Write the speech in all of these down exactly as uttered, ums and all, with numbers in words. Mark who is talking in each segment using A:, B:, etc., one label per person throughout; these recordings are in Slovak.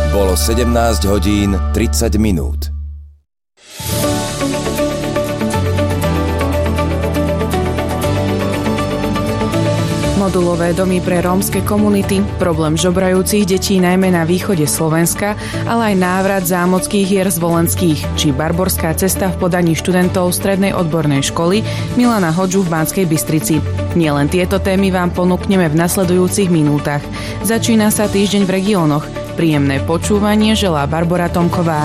A: Bolo sedemnásť hodín tridsať minút.
B: Modulové domy pre rómske komunity, problém žobrajúcich detí najmä na východe Slovenska, ale aj návrat zámockých hier z Volenských, či barborská cesta v podaní študentov Strednej odbornej školy Milana Hodžu v Banskej Bystrici. Nielen tieto témy vám ponúkneme v nasledujúcich minútach. Začína sa týždeň v regiónoch. Príjemné počúvanie želá Barbora Tomková.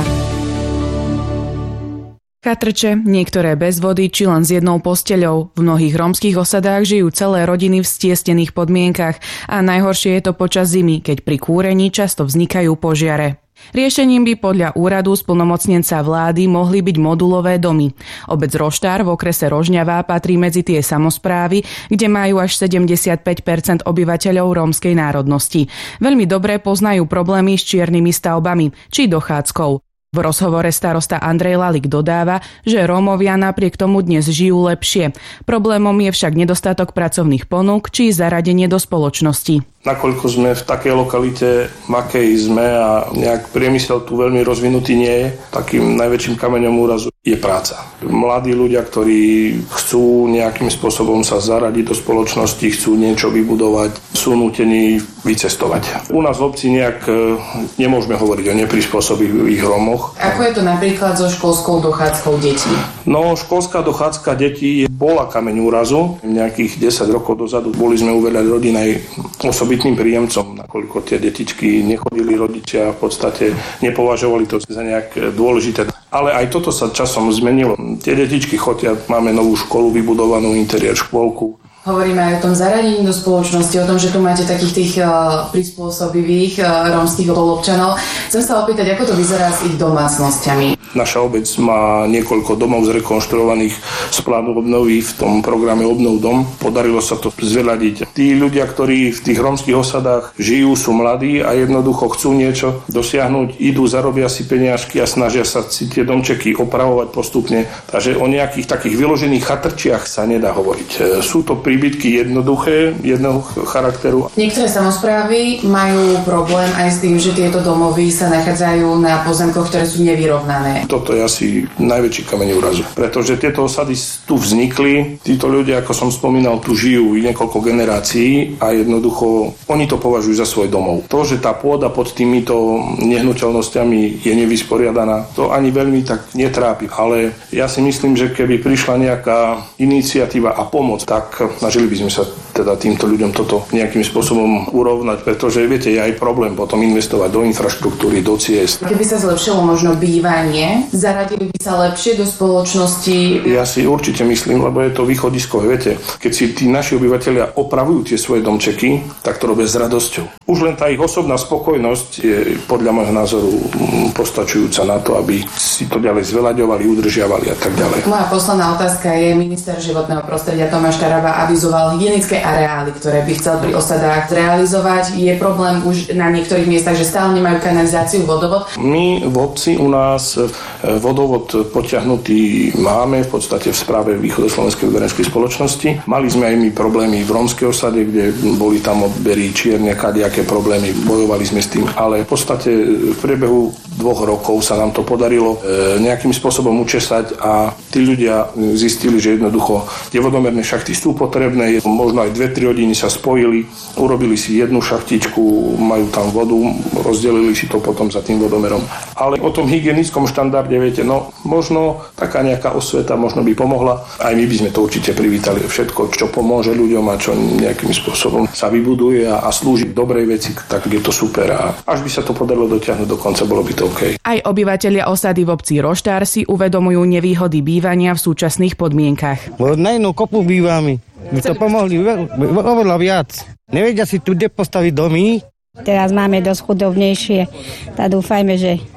B: Chatrče, niektoré bez vody či len s jednou posteľou. V mnohých rómskych osadách žijú celé rodiny v stiesnených podmienkach a najhoršie je to počas zimy, keď pri kúrení často vznikajú požiare. Riešením by podľa úradu splnomocnenca vlády mohli byť modulové domy. Obec Roštár v okrese Rožňavá patrí medzi tie samosprávy, kde majú až sedemdesiatpäť percent obyvateľov rómskej národnosti. Veľmi dobre poznajú problémy s čiernymi stavbami či dochádzkou. V rozhovore starosta Andrej Lalik dodáva, že Rómovia napriek tomu dnes žijú lepšie. Problémom je však nedostatok pracovných ponúk či zaradenie do spoločnosti.
C: Nakoľko sme v takej lokalite, v akej sme a nejak priemysel tu veľmi rozvinutý nie je, takým najväčším kameňom úrazu je práca. Mladí ľudia, ktorí chcú nejakým spôsobom sa zaradiť do spoločnosti, chcú niečo vybudovať, sú nútení vycestovať. U nás v obci nejak nemôžeme hovoriť o neprispôsobivých Rómoch.
B: Ako je to napríklad so školskou dochádzkou detí?
C: No, školská dochádzka detí bola kameň úrazu. Nejakých desať rokov dozadu boli sme u veľa rodín aj osobitným príjemcom, nakoľko tie detičky nechodili rodičia, v podstate nepovažovali to za nejak dôležité. Ale aj toto sa časom zmenilo. Tie detičky chodia, máme novú školu vybudovanú, interiér škôlku.
B: Hovoríme aj o tom zaradení do spoločnosti, o tom, že tu máte takých tých uh, prispôsobivých uh, rómskych spoluobčanov. Chcem sa opýtať, ako to vyzerá s ich domácnosťami.
C: Naša obec má niekoľko domov zrekonštruovaných z plánu obnovy v tom programe Obnov dom. Podarilo sa to zveľadiť. Tí ľudia, ktorí v tých rómskych osadách žijú, sú mladí a jednoducho chcú niečo dosiahnuť, idú, zarobia si peniažky a snažia sa si tie domčeky opravovať postupne. Takže o nejakých takých vyložených chatrčiach sa nedá hovoriť. Sú to príbytky jednoduché, jedného charakteru.
B: Niektoré samosprávy majú problém aj s tým, že tieto domovy sa nachádzajú na pozemkoch, ktoré sú nevyrovnané.
C: Toto je asi najväčší kameň úrazu, pretože tieto osady tu vznikli, títo ľudia, ako som spomínal, tu žijú niekoľko generácií a jednoducho oni to považujú za svoj domov. To, že tá pôda pod týmito nehnuteľnosťami je nevysporiadaná, to ani veľmi tak netrápi, ale ja si myslím, že keby prišla nejaká iniciatíva a pomoc, tak snažili by sme sa teda týmto ľuďom toto nejakým spôsobom urovnať, pretože viete, je aj problém potom investovať do infraštruktúry, do ciest.
B: Keby sa zlepšilo možno bývanie, zaradili by sa lepšie do spoločnosti?
C: Ja si určite myslím, lebo je to východisko. Viete, keď si tí naši obyvatelia opravujú tie svoje domčeky, tak to robia s radosťou. Už len tá ich osobná spokojnosť je podľa môjho názoru postačujúca na to, aby si to ďalej zveľaďovali, udržiavali a tak ďalej.
B: Moja posledná otázka je, minister životného prostredia Tomáš Taraba avizoval hygienické areály, ktoré by chcel pri osadách zrealizovať. Je problém už na niektorých miestach, že stále nemajú kanalizáciu, vodovod?
C: My v obci u nás vodovod potiahnutý máme v podstate v správe Východoslovenskej odberenskej spoločnosti. Mali sme aj my problémy v rómskej osade, kde boli tam odbery čierne, kadejaké problémy, bojovali sme s tým, ale v podstate v priebehu dvoch rokov sa nám to podarilo nejakým spôsobom učesať a tí ľudia zistili, že jednoducho tie vodomerné šachty sú potrebné, možno aj dve tri rodiny sa spojili, urobili si jednu šachtičku, majú tam vodu, rozdelili si to potom za tým vodomerom. Ale o tom hygienickom štandarde, viete, no možno taká nejaká osveta možno by pomohla. Aj my by sme to určite privítali. Všetko, čo pomôže ľuďom a čo nejakým spôsobom sa vybuduje a, a slúži k dobrej veci, tak je to super. A až by sa to podarilo dotiahnuť do konca, bolo by to OK.
B: Aj obyvatelia osady v obci Roštár si uvedomujú nevýhody bývania v súčasných podmienkach.
D: Na jednu kopu bývame. My to pomohli oveľa viac. Nevedia si tu kde postaviť domy.
E: Teraz máme dosť chudobnejšie. Tak dúfajme, že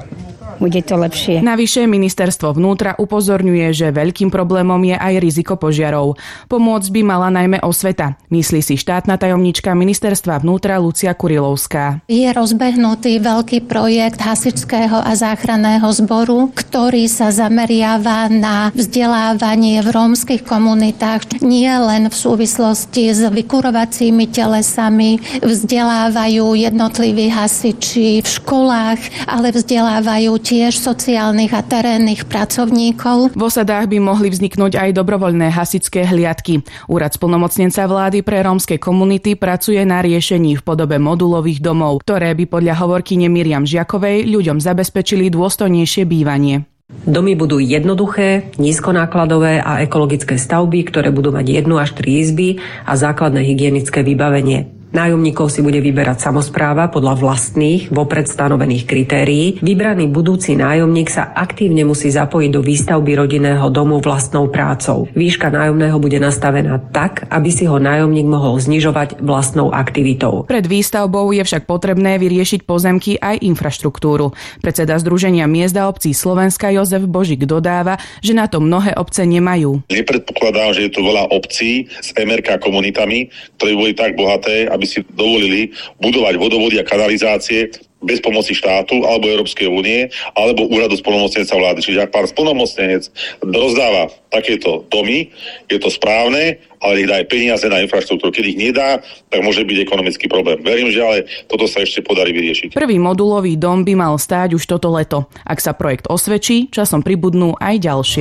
E: bude to lepšie.
B: Navyše ministerstvo vnútra upozorňuje, že veľkým problémom je aj riziko požiarov. Pomôcť by mala najmä osveta, myslí si štátna tajomnička ministerstva vnútra Lucia Kurilovská.
F: Je rozbehnutý veľký projekt hasičského a záchranného zboru, ktorý sa zameriava na vzdelávanie v rómskych komunitách. Nie len v súvislosti s vykurovacími telesami, vzdelávajú jednotliví hasiči v školách, ale vzdelávajú tiež sociálnych a terénnych pracovníkov.
B: V osadách by mohli vzniknúť aj dobrovoľné hasičské hliadky. Úrad splnomocnenca vlády pre rómske komunity pracuje na riešení v podobe modulových domov, ktoré by podľa hovorkyne Miriam Žiakovej ľuďom zabezpečili dôstojnejšie bývanie.
G: Domy budú jednoduché, nízkonákladové a ekologické stavby, ktoré budú mať jednu až tri izby a základné hygienické vybavenie. Nájomníkov si bude vyberať samospráva podľa vlastných, vopred stanovených kritérií. Vybraný budúci nájomník sa aktívne musí zapojiť do výstavby rodinného domu vlastnou prácou. Výška nájomného bude nastavená tak, aby si ho nájomník mohol znižovať vlastnou aktivitou.
B: Pred výstavbou je však potrebné vyriešiť pozemky aj infraštruktúru. Predseda Združenia miest a obcí Slovenska Jozef Božík dodáva, že na to mnohé obce nemajú.
H: Nepredpokladám, že je tu veľa obcí s em er ká komunitami, ktoré boli tak bohaté, aby si dovolili budovať vodovody a kanalizácie bez pomoci štátu alebo Európskej únie alebo úradu splnomocnenca vlády. Čiže ak pán splnomocnenec rozdáva takéto domy, je to správne, ale ich dá aj peniaze na infraštruktúru. Keď ich nedá, tak môže byť ekonomický problém. Verím, že ale toto sa ešte podarí vyriešiť.
B: Prvý modulový dom by mal stáť už toto leto. Ak sa projekt osvedčí, časom pribudnú aj ďalšie.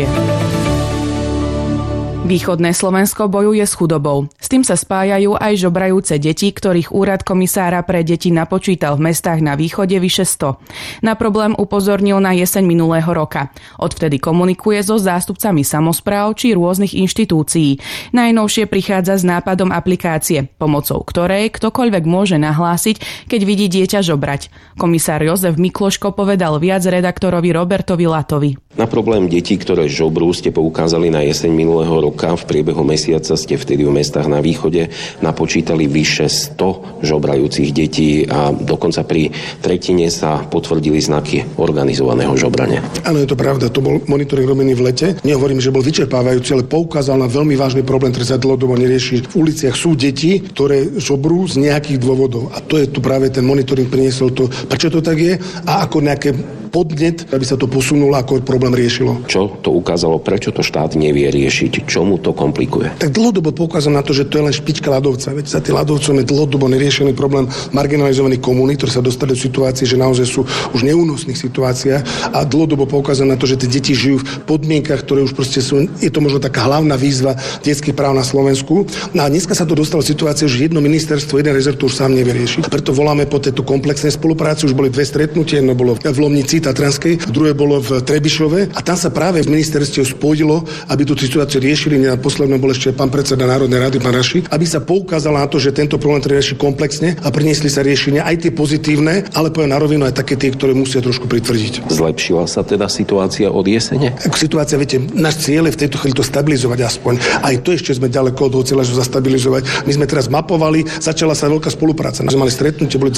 B: Východné Slovensko bojuje s chudobou. S tým sa spájajú aj žobrajúce deti, ktorých úrad komisára pre deti napočítal v mestách na východe vyše sto. Na problém upozornil na jeseň minulého roka. Odvtedy komunikuje so zástupcami samospráv či rôznych inštitúcií. Najnovšie prichádza s nápadom aplikácie, pomocou ktorej ktokoľvek môže nahlásiť, keď vidí dieťa žobrať. Komisár Jozef Mikloško povedal viac redaktorovi Robertovi Latovi.
I: Na problém detí, ktoré žobrú, ste poukázali na jeseň minulého roka. V priebehu mesiaca ste vtedy v mestách na východe napočítali vyše sto žobrajúcich detí a dokonca pri tretine sa potvrdili znaky organizovaného žobrania.
J: Áno, je to pravda. To bol monitoring robený v lete. Nehovorím, že bol vyčerpávajúci, ale poukázal na veľmi vážny problém, ktorý sa dlhodobo nerieši. V uliciach sú deti, ktoré žobrú z nejakých dôvodov. A to je tu práve ten monitoring priniesol to, prečo to tak je a ako nejaké podnet, aby sa to posunulo, ako problém riešilo.
I: Čo to ukázalo? Prečo to štát nevie riešiť? Čomu to komplikuje?
J: Tak dlhodobo poukázal na to, že to je len špička ľadovca. Veď za tým ľadovcom je dlhodobo neriešený problém marginalizovaných komunít, ktoré sa dostali do situácie, že naozaj sú už neúnosných situáciách a dlhodobo poukázal na to, že tie deti žijú v podmienkach, ktoré už proste sú, je to možno taká hlavná výzva detských práv na Slovensku. No a dneska sa to dostalo do situácie, že jedno ministerstvo, jeden rezort už sám nevie riešiť. Preto voláme po tejto komplexnej spolupráci. Už boli dve stretnutie, jedno bolo v Lomnici Tatranskej, druhé bolo v Trebišove a tam sa práve v ministerstve spojilo, aby tú situáciu riešili. Na poslednom bol ešte pán predseda Národnej rady, pán Raši, aby sa poukázalo na to, že tento problém treba riešiť komplexne a priniesli sa riešenia aj tie pozitívne, ale poviem na rovinu aj také tie, ktoré musia trošku pritvrdiť.
I: Zlepšila sa teda situácia od jesene?
J: Ako situácia, viete, náš cieľ je v tejto chvíli to stabilizovať aspoň. Aj to ešte sme ďaleko od toho cieľa, že zastabilizovať. My sme teraz mapovali, začala sa veľká spolupráca. My sme mali stretnutie, boli